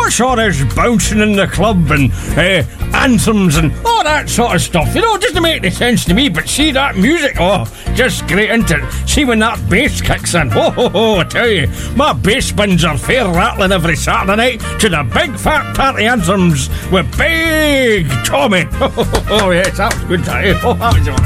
what's all this bouncing in the club and anthems and all that sort of stuff? You know, doesn't make any sense to me, but see that music, just great, isn't it? See when that bass kicks in, I tell you, my bass bins are fair rattling every Saturday night to the big fat party anthems with Big Tommy. Yes, that was good, that was all right.